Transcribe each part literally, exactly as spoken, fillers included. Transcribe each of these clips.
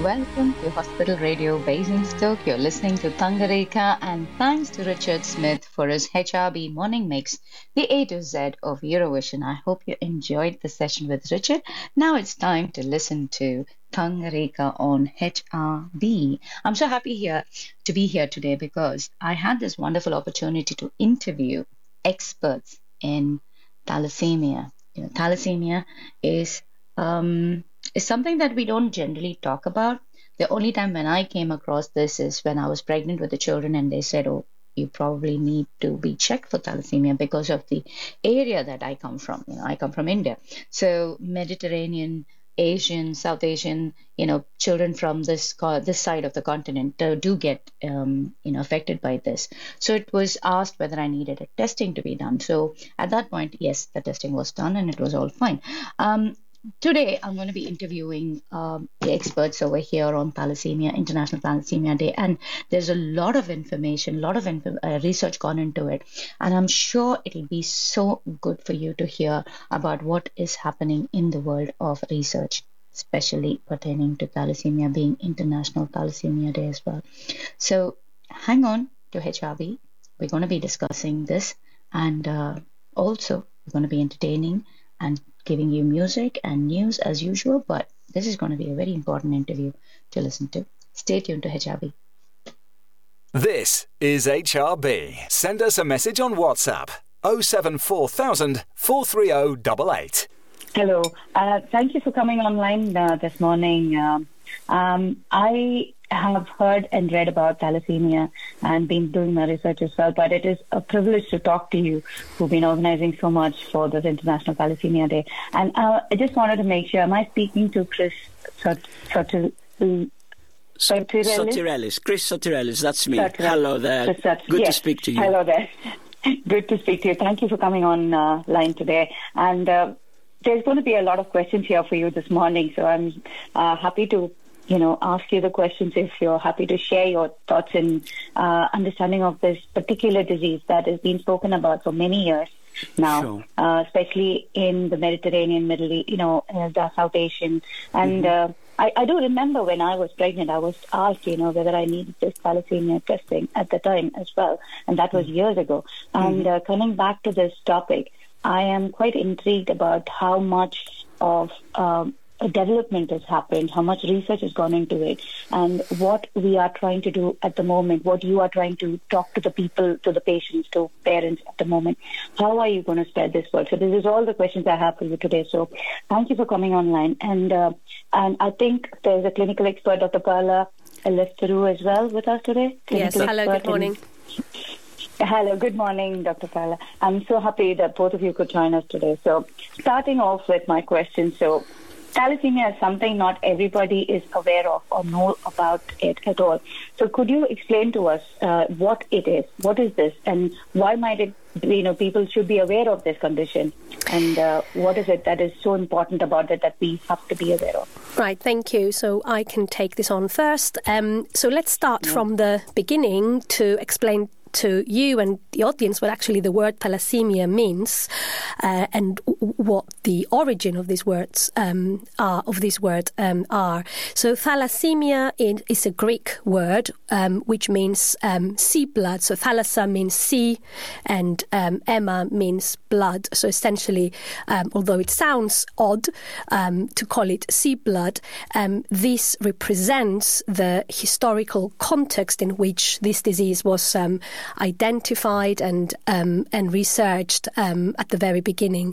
Welcome to Hospital Radio Basingstoke. You're listening to Thangarika, and thanks to Richard Smith for his H R B morning mix, the A to Z of Eurovision. I hope you enjoyed the session with Richard. Now it's time to listen to Thangarika on H R B. I'm so happy here to be here today because I had this wonderful opportunity to interview experts in thalassemia. You know, thalassemia is um, is something that we don't generally talk about. The only time when I came across this is when I was pregnant with the children, and they said, oh, you probably need to be checked for thalassemia because of the area that I come from. You know, I come from India. So Mediterranean, Asian, South Asian, you know, children from this this side of the continent uh, do get, um, you know, affected by this. So it was asked whether I needed a testing to be done. So at that point, yes, the testing was done and it was all fine. Um, Today, I'm going to be interviewing um, the experts over here on Thalassemia, International Thalassemia Day, and there's a lot of information, a lot of inf- uh, research gone into it, and I'm sure it'll be so good for you to hear about what is happening in the world of research, especially pertaining to thalassemia being International Thalassemia Day as well. So hang on to H R B. We're going to be discussing this, and uh, also we're going to be entertaining and giving you music and news as usual, but this is going to be a very important interview to listen to. Stay tuned to H R B. This is H R B. Send us a message on WhatsApp oh seven four thousand, four three oh eight eight. Hello. Uh, thank you for coming online uh, this morning. Um, um, I have heard and read about thalassemia and been doing my research as well, but it is a privilege to talk to you who've been organizing so much for this International Thalassemia Day. And uh, I just wanted to make sure, am I speaking to Chris Sotirellis? Sotirellis, Chris Sotirellis, that's me. Sotirellis. Hello there. Sot- Good yes. to speak to you. Hello there. Good to speak to you. Thank you for coming on uh, line today. And uh, there's going to be a lot of questions here for you this morning, so I'm uh, happy to you know, ask you the questions if you're happy to share your thoughts and uh, understanding of this particular disease that has been spoken about for many years now, sure. uh, especially in the Mediterranean, Middle East, you know, uh, the South Asian. And mm-hmm. uh, I, I do remember when I was pregnant, I was asked, you know, whether I needed this thalassemia testing at the time as well. And that was mm-hmm. years ago. Mm-hmm. And uh, coming back to this topic, I am quite intrigued about how much of um, a development has happened, how much research has gone into it, and what we are trying to do at the moment, what you are trying to talk to the people, to the patients, to parents at the moment. How are you going to spread this word? So this is all the questions I have for you today. So thank you for coming online. And uh, and I think there's a clinical expert, Doctor Paula Eleftheru, as well with us today. Yes, hello, good morning. In... Hello, good morning, Doctor Paula. I'm so happy that both of you could join us today. So starting off with my question, so thalassemia is something not everybody is aware of or know about it at all. So could you explain to us uh, what it is? What is this? And why might it, you know, people should be aware of this condition? And uh, what is it that is so important about it that we have to be aware of? Right, thank you. So I can take this on first. Um, so let's start yeah. from the beginning to explain to you and the audience what actually the word thalassemia means uh, and w- what the origin of these words um, are. Of this word um, are. So thalassemia is, is a Greek word um, which means um, sea blood. So thalassa means sea, and um, emma means blood. So essentially, um, although it sounds odd um, to call it sea blood, um, this represents the historical context in which this disease was um, identified and um, and researched um, at the very beginning.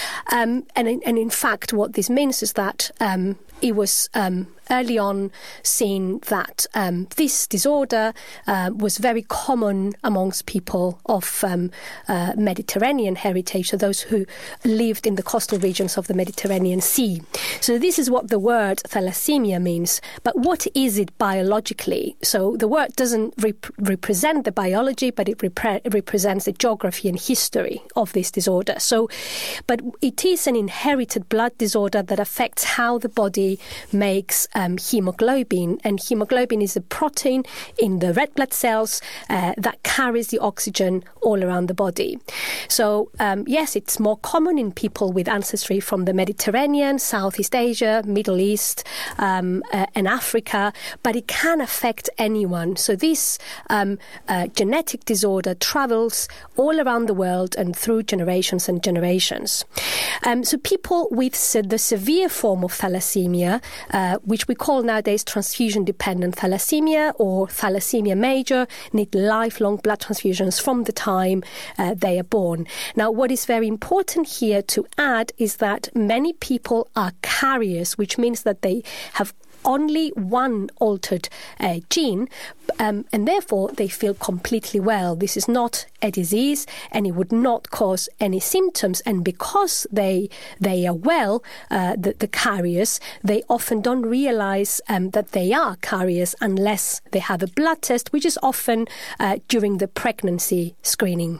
Um, and, and in fact, what this means is that um, it was um, early on seen that um, this disorder uh, was very common amongst people of um, uh, Mediterranean heritage, so those who lived in the coastal regions of the Mediterranean Sea. So this is what the word thalassemia means. But what is it biologically? So the word doesn't rep- represent the biology, but it repre- represents the geography and history of this disorder. So, but it is an inherited blood disorder that affects how the body makes um, hemoglobin, and hemoglobin is a protein in the red blood cells uh, that carries the oxygen all around the body. So um, yes, it's more common in people with ancestry from the Mediterranean, Southeast Asia, Middle East, um, uh, and Africa, but it can affect anyone. So this um, uh, genetic disorder travels all around the world and through generations and generations. Um, so people with se- the severe form of thalassemia, uh, which we call nowadays transfusion-dependent thalassemia or thalassemia major, need lifelong blood transfusions from the time uh, they are born. Now, what is very important here to add is that many people are carriers, which means that they have only one altered uh, gene, um, and therefore they feel completely well. This is not a disease, and it would not cause any symptoms. And because they they are well, uh, the, the carriers, they often don't realize um, that they are carriers unless they have a blood test, which is often uh, during the pregnancy screening.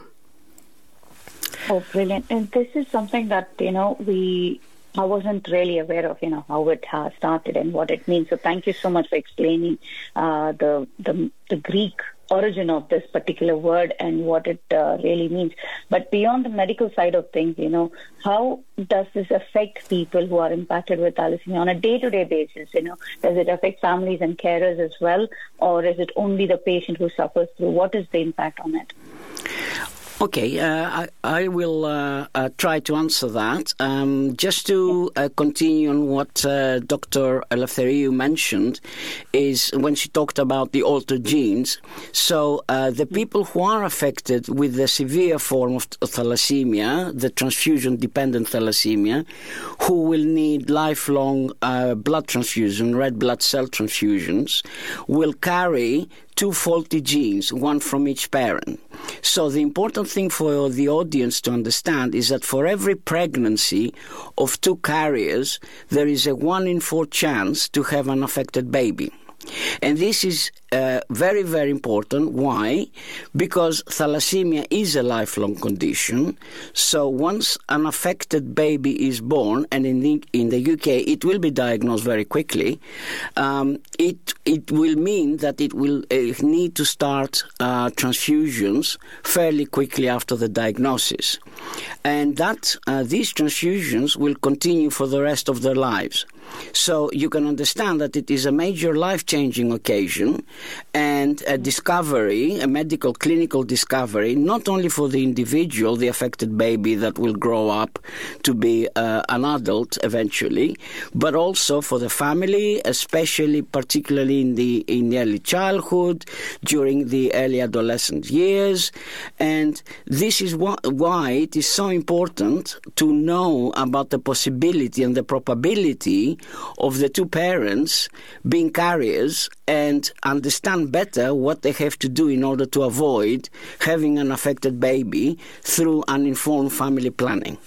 Oh, brilliant! And this is something that you know we. I wasn't really aware of, you know, how it has started and what it means. So thank you so much for explaining uh, the, the the Greek origin of this particular word and what it uh, really means. But beyond the medical side of things, you know, how does this affect people who are impacted with thalassemia on a day-to-day basis? You know, does it affect families and carers as well, or is it only the patient who suffers through? What is the impact on it? Okay, uh, I, I will uh, uh, try to answer that. Um, just to uh, continue on what uh, Doctor Eleftheriou mentioned, is when she talked about the altered genes. So uh, the people who are affected with the severe form of thalassemia, the transfusion-dependent thalassemia, who will need lifelong uh, blood transfusion, red blood cell transfusions, will carry two faulty genes, one from each parent. So the important thing for the audience to understand is that for every pregnancy of two carriers, there is a one in four chance to have an affected baby. And this is uh, very, very important. Why? Because thalassemia is a lifelong condition. So once an affected baby is born, and in the, in the U K it will be diagnosed very quickly, um, it it will mean that it will uh, need to start uh, transfusions fairly quickly after the diagnosis. And that uh, these transfusions will continue for the rest of their lives. So you can understand that it is a major life-changing occasion and a discovery, a medical clinical discovery, not only for the individual, the affected baby that will grow up to be uh, an adult eventually, but also for the family, especially particularly in the in the early childhood, during the early adolescent years. And this is wh- why it is so important to know about the possibility and the probability of the two parents being carriers and understand better what they have to do in order to avoid having an affected baby through uninformed family planning.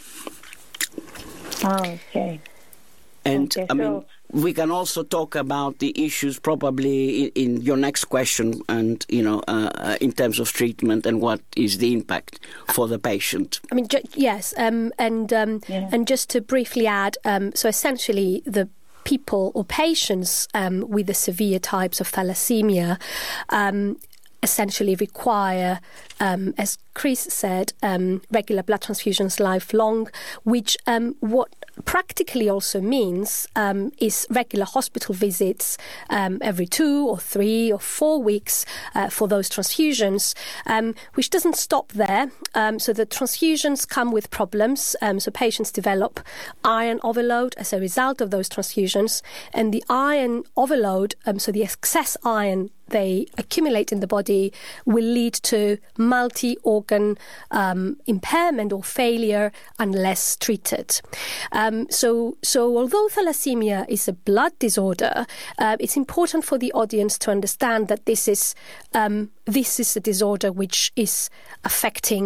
Oh, okay. And okay, I mean, so we can also talk about the issues probably in, in your next question, and you know, uh, in terms of treatment and what is the impact for the patient. I mean, ju- yes, um, and um, Yeah. and just to briefly add, um, so essentially the people or patients um, with the severe types of thalassemia um, essentially require, um, as Chris said, um, regular blood transfusions lifelong, which um, what practically also means um, is regular hospital visits um, every two or three or four weeks uh, for those transfusions, um, which doesn't stop there. Um, so the transfusions come with problems. Um, so patients develop iron overload as a result of those transfusions, and the iron overload, um, so the excess iron they accumulate in the body, will lead to multi-organ um, impairment or failure unless treated. Um, so, so although thalassemia is a blood disorder, uh, it's important for the audience to understand that this is um, this is a disorder which is affecting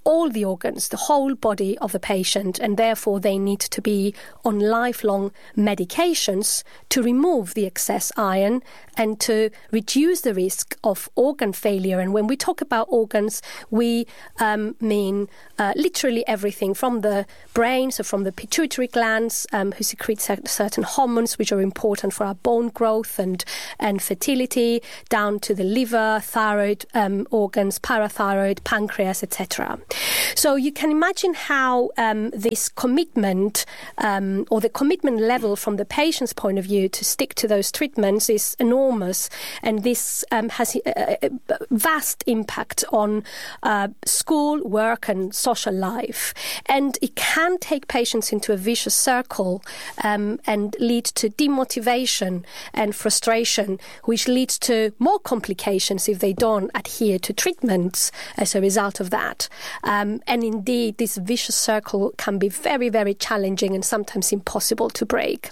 all the organs, the whole body of the patient, and therefore they need to be on lifelong medications to remove the excess iron and to reduce the risk of organ failure. And when we talk about organs, we um, mean uh, literally everything from the brain, so from the pituitary glands, um, who secrete certain hormones which are important for our bone growth and, and fertility, down to the liver, thyroid um, organs, parathyroid, pancreas, et cetera. So you can imagine how um, this commitment um, or the commitment level from the patient's point of view to stick to those treatments is enormous, and this um, has a, a vast impact on uh, school, work and social life. And it can take patients into a vicious circle um, and lead to demotivation and frustration, which leads to more complications if they don't adhere to treatments as a result of that. Um, and indeed, this vicious circle can be very, very challenging and sometimes impossible to break.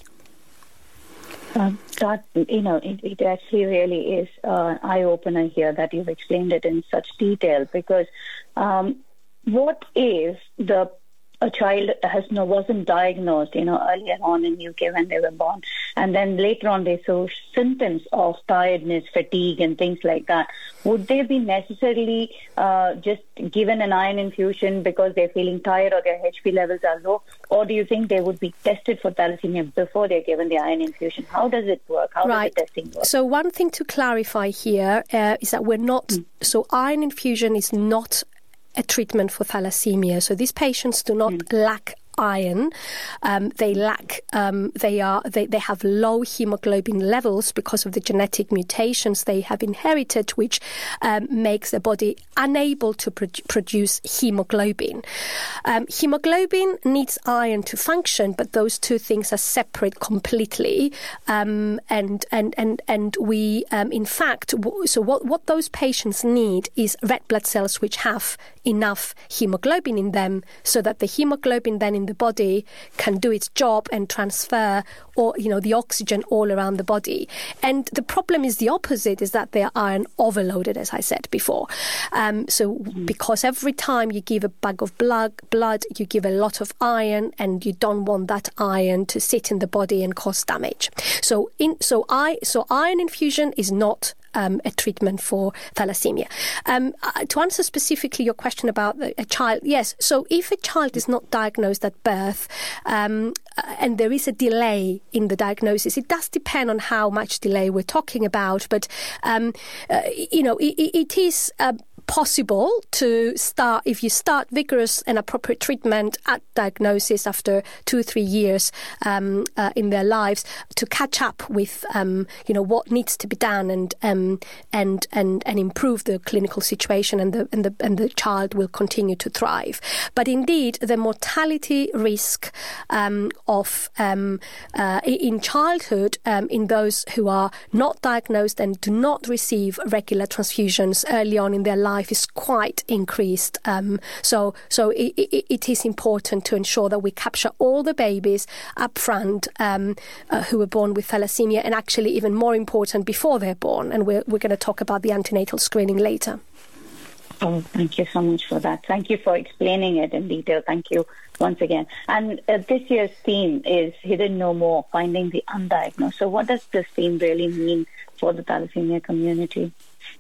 Um, that, you know, it, it actually really is an eye-opener here that you've explained it in such detail, because um, what if the a child has no wasn't diagnosed, you know, earlier on in U K when they were born, and then later on they show symptoms of tiredness, fatigue, and things like that? Would they be necessarily uh, just given an iron infusion because they're feeling tired or their H P levels are low, or do you think they would be tested for thalassemia before they're given the iron infusion? How does it work? How right. does the testing work? So one thing to clarify here uh, is that we're not. Mm. So iron infusion is not a treatment for thalassemia. So these patients do not mm. lack iron. Um, they lack. Um, they are. They, they have low hemoglobin levels because of the genetic mutations they have inherited, which um, makes the body unable to pro- produce hemoglobin. Um, hemoglobin needs iron to function, but those two things are separate completely. Um, and and and and we, um, in fact, w- so what what those patients need is red blood cells which have enough hemoglobin in them, so that the hemoglobin then in the body can do its job and transfer, or you know, the oxygen all around the body. And the problem is the opposite, is that they are iron overloaded, as I said before. Um, so mm-hmm. because every time you give a bag of blood, blood, you give a lot of iron, and you don't want that iron to sit in the body and cause damage. So in so I so iron infusion is not Um, a treatment for thalassemia. Um, uh, to answer specifically your question about a, a child, yes. So if a child is not diagnosed at birth um, uh, and there is a delay in the diagnosis, it does depend on how much delay we're talking about. But, um, uh, you know, it, it is Uh, possible to start, if you start vigorous and appropriate treatment at diagnosis after two or three years um, uh, in their lives, to catch up with, um, you know, what needs to be done and um, and and and improve the clinical situation, and the and the and the child will continue to thrive. But indeed, the mortality risk um, of um, uh, in childhood um, in those who are not diagnosed and do not receive regular transfusions early on in their life is quite increased. Um, so so it, it, it is important to ensure that we capture all the babies up front um, uh, who are born with thalassemia, and actually even more important, before they're born. And we're, we're going to talk about the antenatal screening later. Oh, thank you so much for that. Thank you for explaining it in detail. Thank you once again. And uh, this year's theme is Hidden No More, Finding the Undiagnosed. So what does this theme really mean for the thalassemia community?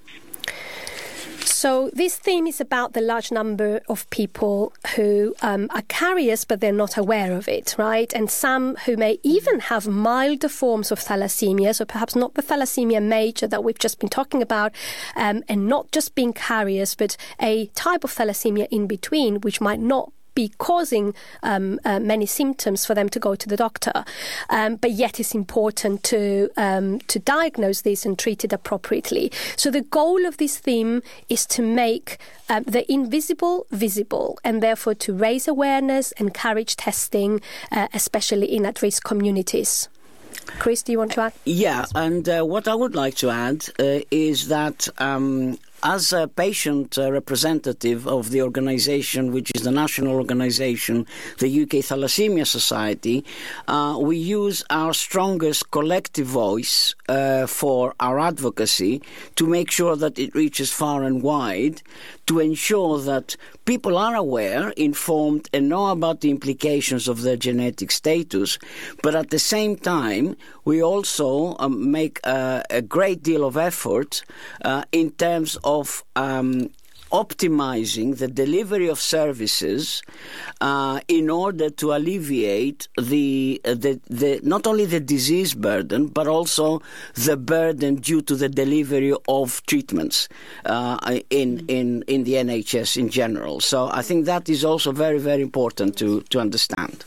So this theme is about the large number of people who um, are carriers, but they're not aware of it, right? And some who may even have milder forms of thalassemia, so perhaps not the thalassemia major that we've just been talking about, um, and not just being carriers, but a type of thalassemia in between, which might not be causing um, uh, many symptoms for them to go to the doctor. Um, but yet it's important to um, to diagnose this and treat it appropriately. So the goal of this theme is to make um, the invisible visible, and therefore to raise awareness, encourage testing, uh, especially in at-risk communities. Chris, do you want to add? Yeah, and uh, what I would like to add uh, is that um, as a patient uh, representative of the organisation, which is the national organisation, the U K Thalassemia Society, uh, we use our strongest collective voice uh, for our advocacy to make sure that it reaches far and wide, to ensure that people are aware, informed, and know about the implications of their genetic status. But at the same time, we also um, make uh, a great deal of effort uh, in terms of um, optimizing the delivery of services uh, in order to alleviate the, uh, the the not only the disease burden but also the burden due to the delivery of treatments uh, in in in the N H S in general. So I think that is also very very important to to understand.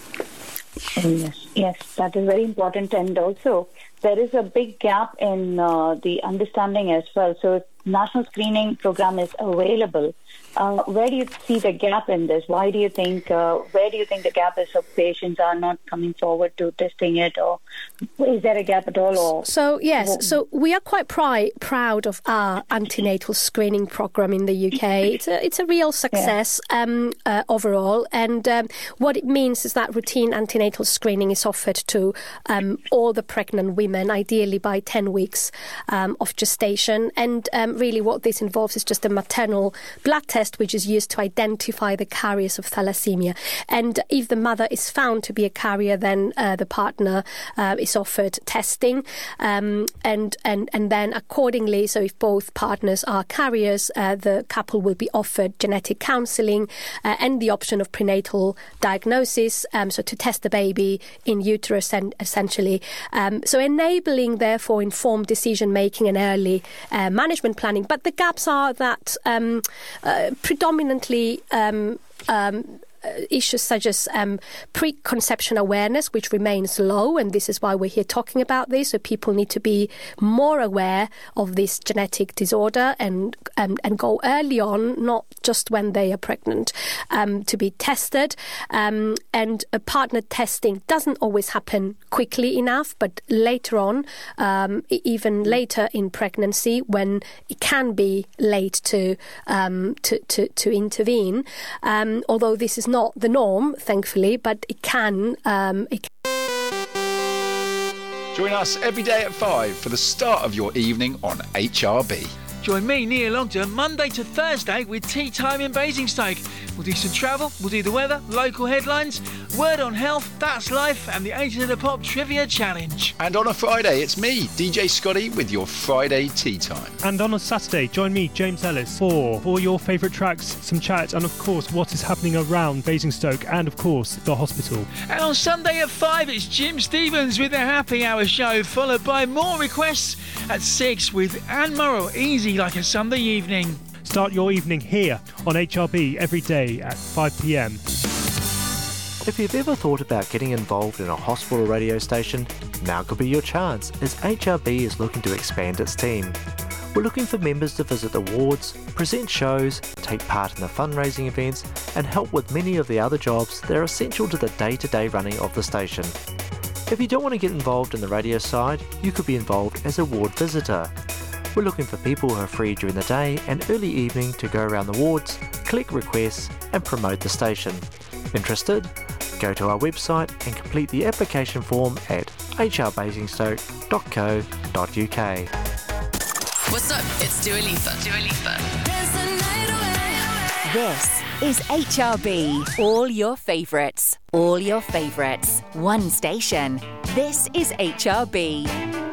Yes, yes, that is very important, and also there is a big gap in uh, the understanding as well. So, national screening program is available. Uh, where do you see the gap in this? Why do you think? Uh, where do you think the gap is? Of patients are not coming forward to testing it, or is there a gap at all? Or so yes, so we are quite pri- proud of our antenatal screening program in the U K. It's a it's a real success yeah. um, uh, overall, and um, what it means is that routine antenatal screening is offered to um, all the pregnant women, ideally by ten weeks um, of gestation, and um, really what this involves is just a maternal blood test, which is used to identify the carriers of thalassemia. And if the mother is found to be a carrier, then uh, the partner uh, is offered testing. Um, and, and, and then accordingly, so if both partners are carriers, uh, the couple will be offered genetic counselling uh, and the option of prenatal diagnosis, um, so to test the baby in uterus and essentially. Um, so enabling, therefore, informed decision-making and early uh, management planning. But the gaps are that um, uh, predominantly um, um, issues such as um, preconception awareness, which remains low, and this is why we're here talking about this. So people need to be more aware of this genetic disorder and um, and go early on, not just when they are pregnant, um, to be tested. Um, and a partner testing doesn't always happen quickly enough, but later on, um, even later in pregnancy, when it can be late to um, to, to to intervene. Um, although this is not Not the norm, thankfully, but it can. Um, it can. Join us every day at five for the start of your evening on H R B. Join me, Neil Ogden, Monday to Thursday with Tea Time in Basingstoke. We'll do some travel, we'll do the weather, local headlines, word on health, that's life, and the eight of the Pop Trivia Challenge. And on a Friday, it's me, D J Scotty, with your Friday Tea Time. And on a Saturday, join me, James Ellis, for all your favourite tracks, some chat, and of course, what is happening around Basingstoke, and of course, the hospital. And on Sunday at five, it's Jim Stevens with the Happy Hour show, followed by more requests at six with Anne Murrell, Easy Like a Sunday Evening. Start your evening here on H R B every day at five p.m. If you've ever thought about getting involved in a hospital radio station, now could be your chance, as H R B is looking to expand its team. We're looking for members to visit the wards, present shows, take part in the fundraising events, and help with many of the other jobs that are essential to the day-to-day running of the station. If you don't want to get involved in the radio side, you could be involved as a ward visitor. We're looking for people who are free during the day and early evening to go around the wards, collect requests, and promote the station. Interested? Go to our website and complete the application form at h r basingstoke dot co dot u k. What's up? It's Dua Lipa. Dua Lipa. This is H R B. All your favourites. All your favourites. One station. This is H R B.